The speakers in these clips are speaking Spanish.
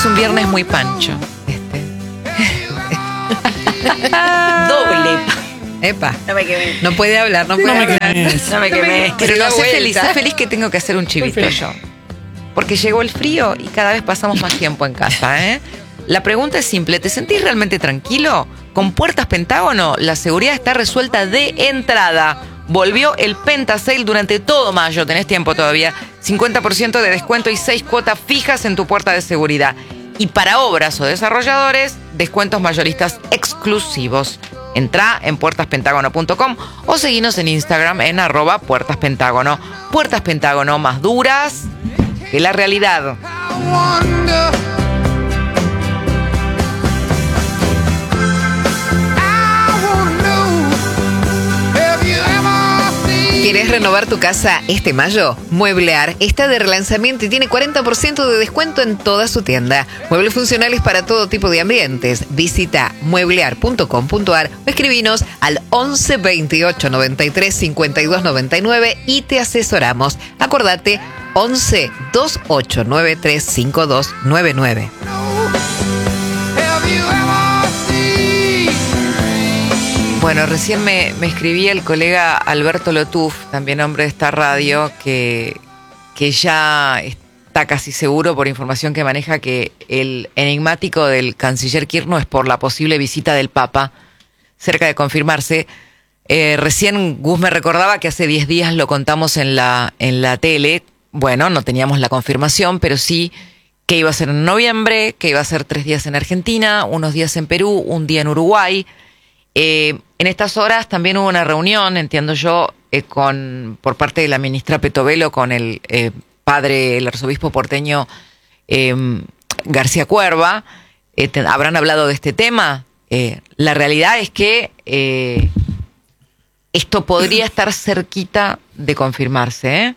es un viernes muy pancho. Doble. Epa. No me quemé. No puede hablar, no puede hablar. No me quemé. Pero no, sé vuelta. feliz que tengo que hacer un chivito Estoy feliz. yo. Porque llegó el frío y cada vez pasamos más tiempo en casa, ¿eh? La pregunta es simple, ¿te sentís realmente tranquilo? Con Puertas Pentágono, la seguridad está resuelta de entrada. Volvió el Penta Sale durante todo mayo, tenés tiempo todavía. 50% de descuento y 6 cuotas fijas en tu puerta de seguridad. Y para obras o desarrolladores, descuentos mayoristas exclusivos. Entrá en puertaspentágono.com o seguinos en Instagram en @puertaspentágono. Puertas Pentágono, más duras que la realidad. ¿Quieres renovar tu casa este mayo? Mueblear está de relanzamiento y tiene 40% de descuento en toda su tienda. Muebles funcionales para todo tipo de ambientes. Visita mueblear.com.ar o escribinos al 11 28 93 52 99 y te asesoramos. Acordate, 11 28 93 52 99. Bueno, recién me escribía el colega Alberto Lotuf, también hombre de esta radio, que ya está casi seguro por información que maneja que el enigmático del canciller Kirchner es por la posible visita del Papa, cerca de confirmarse. Recién Gus me recordaba que hace 10 días lo contamos en la tele. Bueno, no teníamos la confirmación, pero sí que iba a ser en noviembre, que iba a ser 3 días en Argentina, unos días en Perú, un día en Uruguay. En estas horas también hubo una reunión, entiendo yo, por parte de la ministra Petovelo con el padre, el arzobispo porteño García Cuerva. ¿Habrán hablado de este tema? La realidad es que esto podría estar cerquita de confirmarse.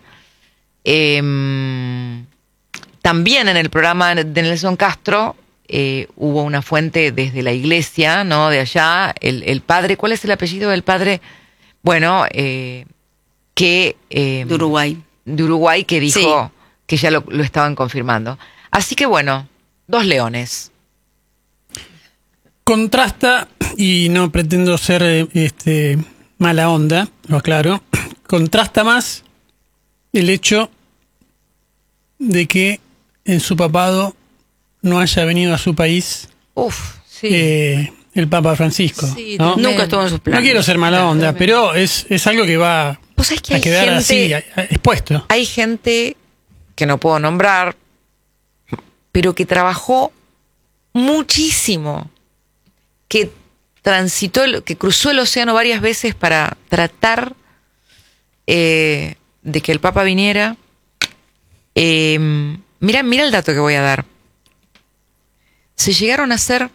También en el programa de Nelson Castro hubo una fuente desde la iglesia, ¿no? De allá, el padre, ¿cuál es el apellido del padre? Bueno, que... De Uruguay. De Uruguay, que dijo Sí. que ya lo estaban confirmando. Así que bueno, 2 leones. Contrasta, y no pretendo ser mala onda, lo aclaro, contrasta más el hecho de que en su papado no haya venido a su país Sí. el Papa Francisco. Sí, ¿no? Nunca estuvo en sus planes. No quiero ser mala onda, pero es algo que va Vos sabés que a hay quedar gente- así, expuesto. Hay gente que no puedo nombrar, pero que trabajó muchísimo, que que cruzó el océano varias veces para tratar de que el Papa viniera. Mira el dato que voy a dar. Se llegaron a hacer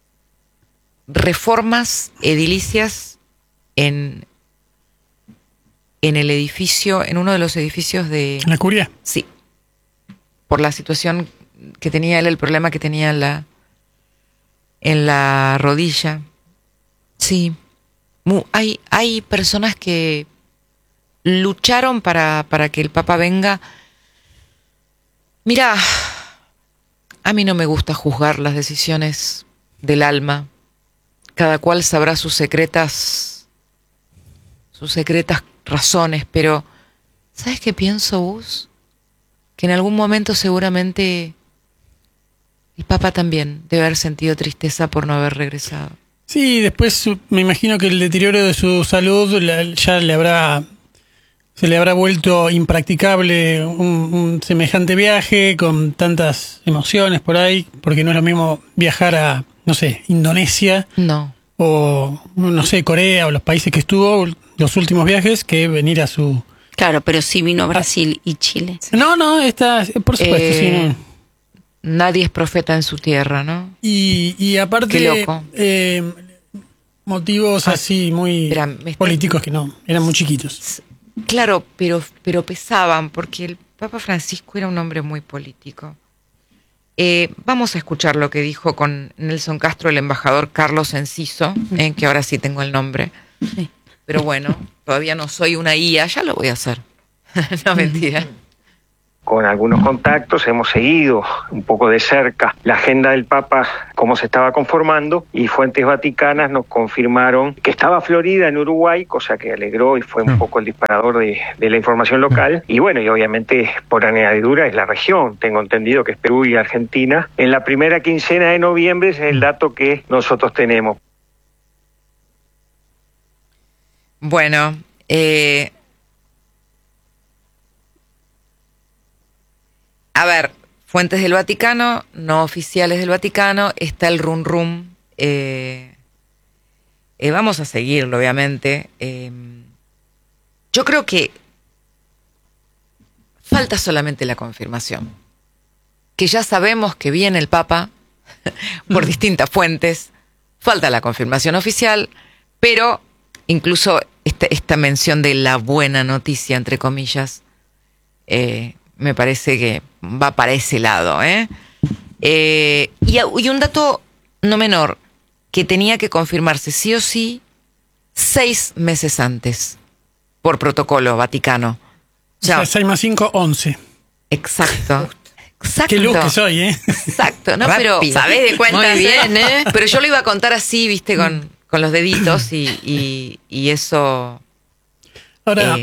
reformas edilicias en el edificio, en uno de los edificios de... La curia. Sí. Por la situación que tenía él, el problema que tenía en la rodilla. Sí. Hay personas que lucharon para que el Papa venga. Mira, a mí no me gusta juzgar las decisiones del alma. Cada cual sabrá sus secretas razones, pero ¿sabes qué pienso, Gus? Que en algún momento seguramente el Papa también debe haber sentido tristeza por no haber regresado. Sí, después me imagino que el deterioro de su salud ya se le habrá vuelto impracticable un semejante viaje con tantas emociones por ahí, porque no es lo mismo viajar a, no sé, Indonesia No. o, no sé, Corea o los países que estuvo los últimos viajes que venir a su... Claro, pero sí vino a Brasil y Chile. No, está, por supuesto, sí, no. Nadie es profeta en su tierra, ¿no? Y aparte, Qué loco. motivos así muy espera, me está- políticos que no, eran muy chiquitos. Claro, pero pesaban, porque el Papa Francisco era un hombre muy político. Vamos a escuchar lo que dijo con Nelson Castro el embajador Carlos Enciso, que ahora sí tengo el nombre. Sí. Pero bueno, todavía no soy una IA, ya lo voy a hacer. No, mentira. con algunos contactos, hemos seguido un poco de cerca la agenda del Papa, cómo se estaba conformando, y fuentes vaticanas nos confirmaron que estaba Florida en Uruguay, cosa que alegró y fue un poco el disparador de la información local. Y bueno, y obviamente por añadidura es la región, tengo entendido que es Perú y Argentina. En la primera quincena de noviembre es el dato que nosotros tenemos. Bueno, a ver, fuentes del Vaticano, no oficiales del Vaticano, está el rum rum. Vamos a seguirlo, obviamente. Yo creo que falta solamente la confirmación. Que ya sabemos que viene el Papa por distintas fuentes. Falta la confirmación oficial, pero incluso esta mención de la buena noticia, entre comillas, me parece que va para ese lado. Y un dato no menor, que tenía que confirmarse sí o sí 6 meses antes, por protocolo vaticano. O sea, 6 más 5, 11. Exacto. Exacto. Qué luz que soy, ¿eh? Exacto, ¿no? Rápido. Pero sabés de cuentas. Muy bien, ¿eh? Pero yo lo iba a contar así, viste, con los deditos y eso. Ahora,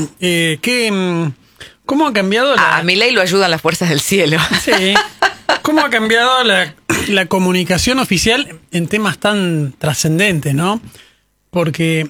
¿cómo ha cambiado la... A Milei lo ayudan las fuerzas del cielo. Sí. ¿Cómo ha cambiado la comunicación oficial en temas tan trascendentes, no? Porque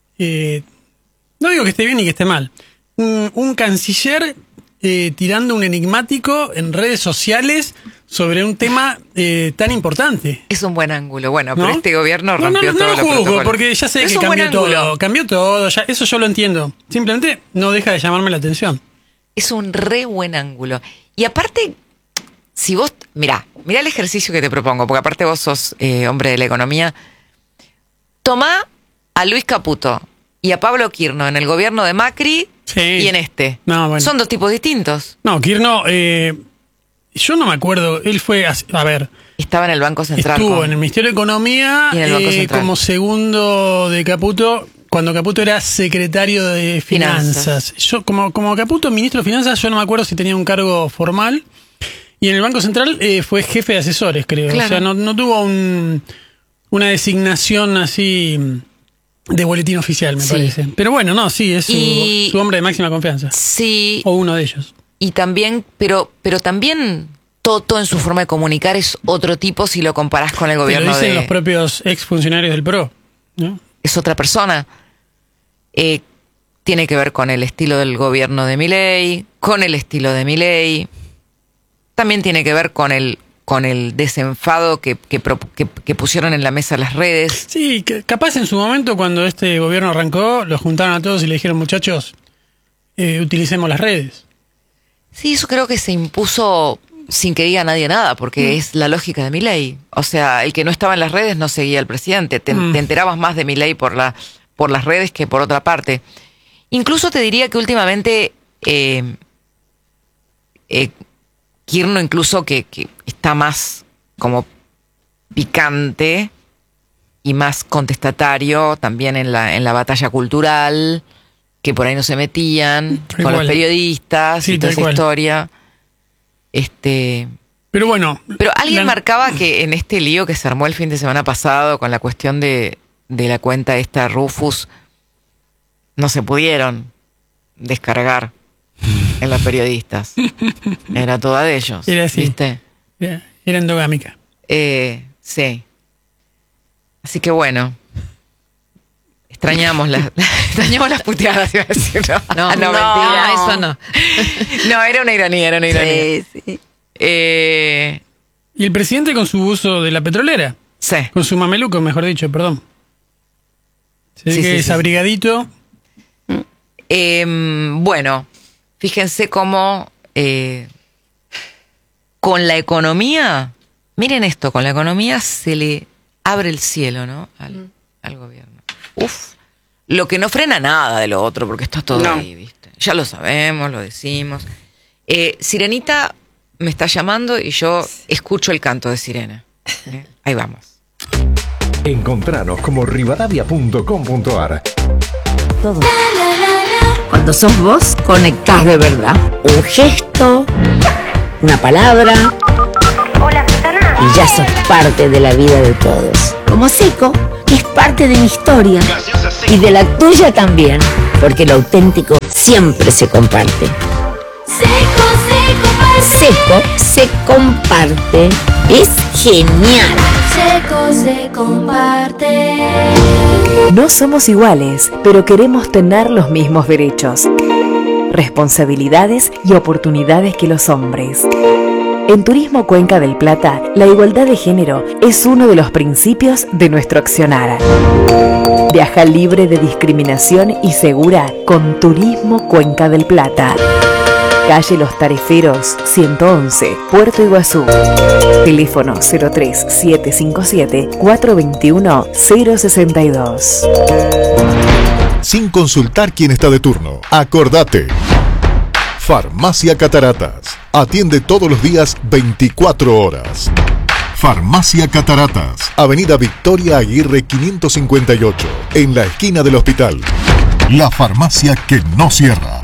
no digo que esté bien ni que esté mal. Un canciller tirando un enigmático en redes sociales sobre un tema tan importante. Es un buen ángulo. Bueno, ¿no? pero este gobierno rompió no todo lo lo juzgo, protocolo. porque ya sé Es que un buen cambió todo. ángulo. Cambió todo, ya, eso yo lo entiendo. Simplemente no deja de llamarme la atención. Es un re buen ángulo. Y aparte, si vos... Mirá el ejercicio que te propongo, porque aparte vos sos hombre de la economía. Tomá a Luis Caputo y a Pablo Quirno en el gobierno de Macri Sí. y en este. No, bueno. Son dos tipos distintos. No, Quirno, yo no me acuerdo. Él fue, a ver, Estaba en el Banco Central. estuvo en el Ministerio de Economía Y en el Banco Central. como segundo de Caputo, cuando Caputo era secretario de Finanzas. Yo, como Caputo, ministro de Finanzas, yo no me acuerdo si tenía un cargo formal. Y en el Banco Central fue jefe de asesores, creo. Claro. O sea, no tuvo una designación así de boletín oficial, me Sí. parece. Pero bueno, no, sí, es Y- su hombre de máxima confianza. Sí, O uno de ellos. y también, pero también Toto en su forma de comunicar es otro tipo si lo comparás con el Te lo gobierno dicen los propios exfuncionarios del PRO, ¿no? es otra persona. Tiene que ver con el estilo del gobierno de Milei, con el estilo de Milei. También tiene que ver con el desenfado que pusieron en la mesa las redes. Sí, capaz en su momento cuando este gobierno arrancó, los juntaron a todos y le dijeron, muchachos, utilicemos las redes. Sí, eso creo que se impuso sin que diga nadie nada, porque es la lógica de Milei. O sea, el que no estaba en las redes no seguía al presidente. Te enterabas más de Milei por las redes que por otra parte. Incluso te diría que últimamente Quirno incluso que está más como picante y más contestatario también en la batalla cultural, que por ahí no se metían Tal con cual. los periodistas Sí, y toda tal esa cual. historia. Pero bueno. Pero alguien marcaba que en este lío que se armó el fin de semana pasado con la cuestión de la cuenta esta Rufus, no se pudieron descargar en los periodistas. Era toda de ellos. Era así. ¿Viste? Era endogámica. Sí. Así que bueno. Extrañamos las puteadas, iba a decir. No, mentira. eso no. No, era una ironía, Sí, sí. Y el presidente con su uso de la petrolera. Sí. Con su mameluco, mejor dicho, perdón. Se ve Sí, que sí, es sí. abrigadito. Bueno, fíjense cómo con la economía, miren esto, con la economía se le abre el cielo, ¿no? Al gobierno. Uf, lo que no frena nada de lo otro, porque está todo ahí, ¿viste? Ya lo sabemos, lo decimos. Sirenita me está llamando y yo escucho el canto de sirena. Ahí vamos. Encontranos como rivadavia.com.ar. Cuando sos vos, conectás de verdad. Un gesto, una palabra, y ya sos parte de la vida de todos. Como Seco, que es parte de mi historia y de la tuya también, porque lo auténtico siempre se comparte. Seco se comparte. Es genial. Seco se comparte. No somos iguales, pero queremos tener los mismos derechos, responsabilidades y oportunidades que los hombres. En Turismo Cuenca del Plata, la igualdad de género es uno de los principios de nuestro accionar. Viaja libre de discriminación y segura con Turismo Cuenca del Plata. Calle Los Tareferos, 111, Puerto Iguazú. Teléfono 03-757-421-062. Sin consultar quién está de turno. Acordate. Farmacia Cataratas. Atiende todos los días 24 horas. Farmacia Cataratas. Avenida Victoria Aguirre 558. En la esquina del hospital. La farmacia que no cierra.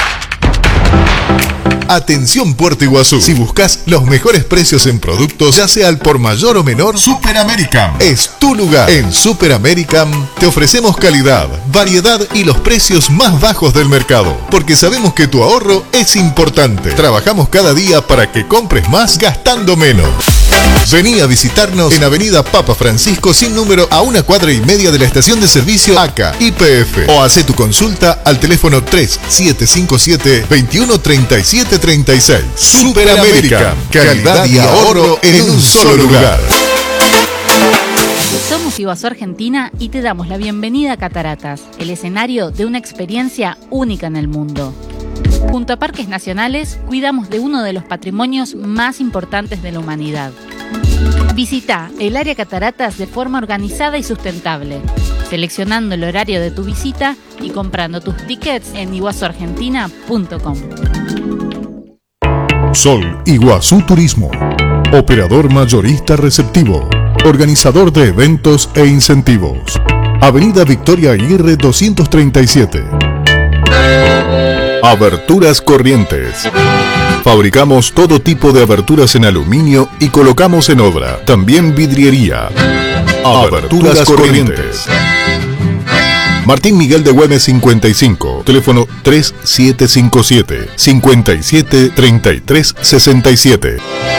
Atención Puerto Iguazú. Si buscas los mejores precios en productos, ya sea al por mayor o menor, Super American es tu lugar. En Super American te ofrecemos calidad, variedad y los precios más bajos del mercado, porque sabemos que tu ahorro es importante. Trabajamos cada día para que compres más gastando menos. Vení a visitarnos en Avenida Papa Francisco sin número, a 1,5 cuadras de la estación de servicio ACA YPF, o hace tu consulta al teléfono 3755-213736. Super American, calidad y ahorro en un solo lugar. Somos Iguazú Argentina y te damos la bienvenida a Cataratas, el escenario de una experiencia única en el mundo. Junto a Parques Nacionales, cuidamos de uno de los patrimonios más importantes de la humanidad. Visita el área Cataratas de forma organizada y sustentable, seleccionando el horario de tu visita y comprando tus tickets en iguazuargentina.com. Sol Iguazú Turismo. Operador mayorista receptivo. Organizador de eventos e incentivos. Avenida Victoria Aguirre 237. Aberturas Corrientes. Fabricamos todo tipo de aberturas en aluminio y colocamos en obra. También vidriería. Aberturas Corrientes. Martín Miguel de Güemes 55. Teléfono 3757-573367.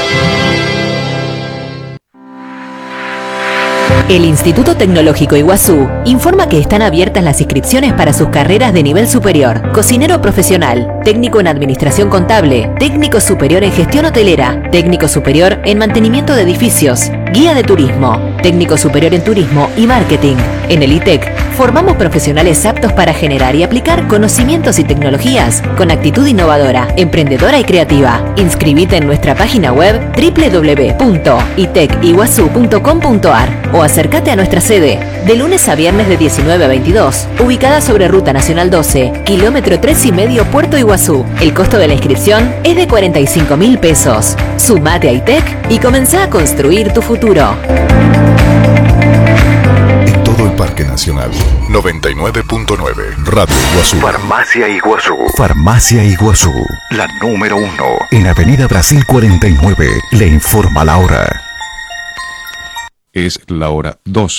El Instituto Tecnológico Iguazú informa que están abiertas las inscripciones para sus carreras de nivel superior: cocinero profesional, técnico en administración contable, técnico superior en gestión hotelera, técnico superior en mantenimiento de edificios, guía de turismo, técnico superior en turismo y marketing. En el ITEC formamos profesionales aptos para generar y aplicar conocimientos y tecnologías con actitud innovadora, emprendedora y creativa. Inscribite en nuestra página web www.iteciguazú.com.ar o acércate a nuestra sede de lunes a viernes de 19 a 22, ubicada sobre Ruta Nacional 12, kilómetro 3,5, Puerto Iguazú. El costo de la inscripción es de 45.000 pesos. Sumate a ITEC y comenzá a construir tu futuro. En todo el Parque Nacional 99.9 Radio Iguazú. Farmacia Iguazú. Farmacia Iguazú, La número 1. en Avenida Brasil 49. Le informa la hora. Es la hora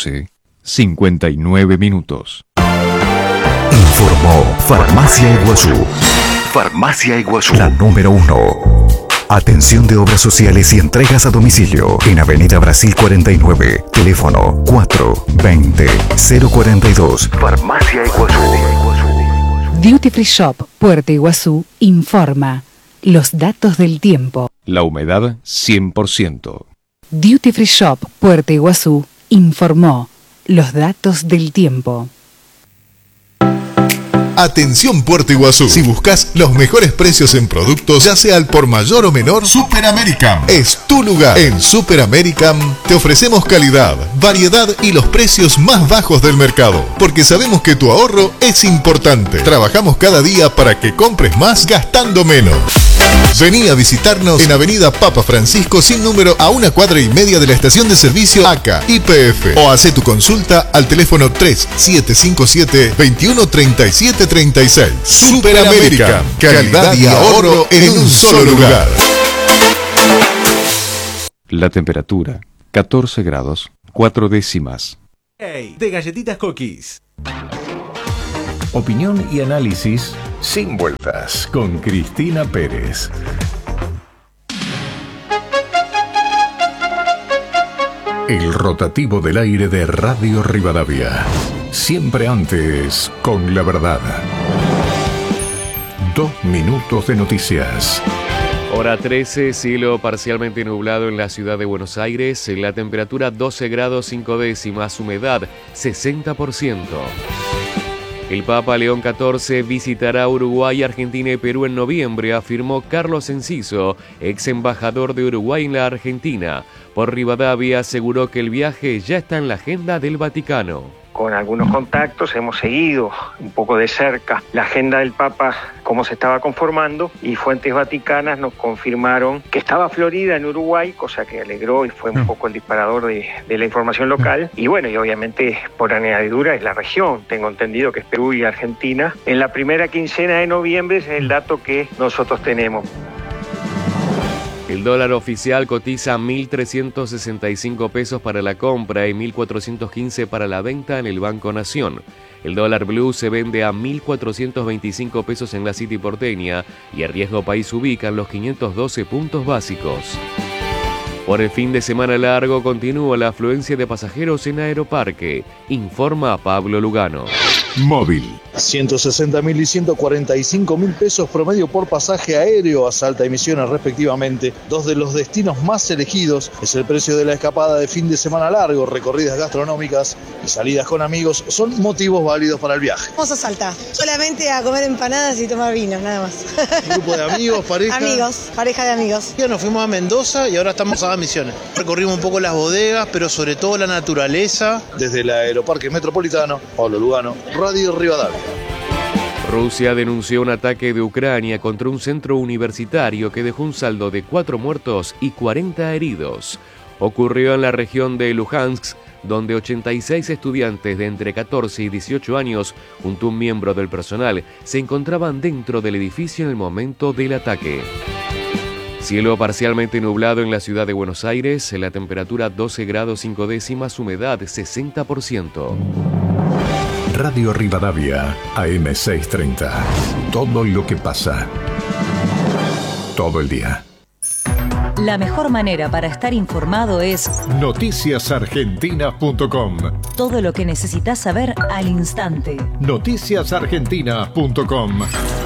12:59. Informó Farmacia Iguazú. Farmacia Iguazú. La número 1. Atención de obras sociales y entregas a domicilio en Avenida Brasil 49. Teléfono 420-042. Farmacia Iguazú. Duty Free Shop Puerto Iguazú informa los datos del tiempo. La humedad 100%. Duty Free Shop Puerto Iguazú informó los datos del tiempo. Atención Puerto Iguazú. Si buscas los mejores precios en productos, ya sea al por mayor o menor, Super American es tu lugar. En Super American te ofrecemos calidad, variedad y los precios más bajos del mercado, porque sabemos que tu ahorro es importante. Trabajamos cada día para que compres más gastando menos. Vení a visitarnos en Avenida Papa Francisco sin número a 1,5 cuadras de la estación de servicio ACA YPF o hacé tu consulta al teléfono 3757-213736. Superamérica, calidad y ahorro en un solo lugar. La temperatura, 14 grados, 4 décimas. Hey, de Galletitas Cookies. Opinión y análisis sin vueltas con Cristina Pérez. El rotativo del aire de Radio Rivadavia. Siempre antes con la verdad. 2 minutos de noticias. Hora 13, cielo parcialmente nublado en la ciudad de Buenos Aires, la temperatura 12 grados 5 décimas, humedad 60%. El Papa León XIV visitará Uruguay, Argentina y Perú en noviembre, afirmó Carlos Enciso, ex embajador de Uruguay en la Argentina. Por Rivadavia aseguró que el viaje ya está en la agenda del Vaticano. Con algunos contactos hemos seguido un poco de cerca la agenda del Papa, cómo se estaba conformando, y fuentes vaticanas nos confirmaron que estaba Florida en Uruguay, cosa que alegró y fue un poco el disparador de la información local. Y bueno, y obviamente por añadidura es la región, tengo entendido que es Perú y Argentina. En la primera quincena de noviembre es el dato que nosotros tenemos. El dólar oficial cotiza 1.365 pesos para la compra y 1.415 para la venta en el Banco Nación. El dólar blue se vende a 1.425 pesos en la City porteña y el riesgo país ubica en los 512 puntos básicos. Por el fin de semana largo continúa la afluencia de pasajeros en Aeroparque, informa Pablo Lugano. Móvil. 160.000 y 145.000 pesos promedio por pasaje aéreo a Salta y Misiones respectivamente. 2 de los destinos más elegidos es el precio de la escapada de fin de semana largo. Recorridas gastronómicas y salidas con amigos son motivos válidos para el viaje. Vamos a Salta, solamente a comer empanadas y tomar vino, nada más. ¿Un grupo de amigos, pareja? Amigos, pareja de amigos. Ya nos fuimos a Mendoza y ahora estamos a Misiones. Recorrimos un poco las bodegas, pero sobre todo la naturaleza. Desde el Aeroparque Metropolitano, Pablo Lugano, Radio Rivadavia. Rusia denunció un ataque de Ucrania contra un centro universitario que dejó un saldo de 4 muertos y 40 heridos. Ocurrió en la región de Luhansk, donde 86 estudiantes de entre 14 y 18 años, junto a un miembro del personal, se encontraban dentro del edificio en el momento del ataque. Cielo parcialmente nublado en la ciudad de Buenos Aires, la temperatura 12 grados 5 décimas, humedad 60%. Radio Rivadavia, AM630. Todo lo que pasa. Todo el día. La mejor manera para estar informado es noticiasargentina.com. Todo lo que necesitas saber al instante. Noticiasargentina.com.